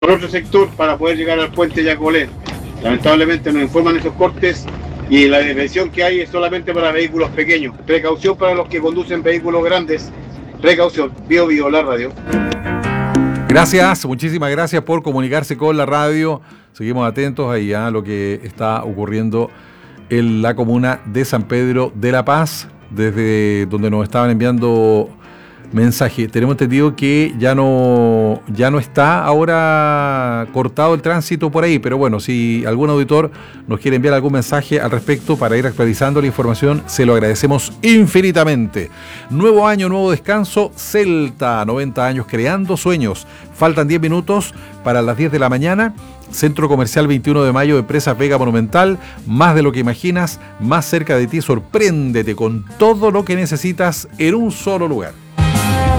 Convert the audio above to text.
por otro sector para poder llegar al puente Yacolé. Lamentablemente nos informan esos cortes y la desviación que hay es solamente para vehículos pequeños. Precaución para los que conducen vehículos grandes. Precaución. Bio Bio, la radio. Gracias, muchísimas gracias por comunicarse con la radio. Seguimos atentos ahí a lo que está ocurriendo en la comuna de San Pedro de la Paz, desde donde nos estaban enviando mensaje. Tenemos entendido que ya no está ahora cortado el tránsito por ahí, pero bueno, si algún auditor nos quiere enviar algún mensaje al respecto para ir actualizando la información, se lo agradecemos infinitamente. Nuevo año, nuevo descanso, Celta, 90 años creando sueños. Faltan 10 minutos para las 10 de la mañana. Centro Comercial 21 de Mayo, Empresas Vega Monumental, más de lo que imaginas, más cerca de ti, sorpréndete con todo lo que necesitas en un solo lugar.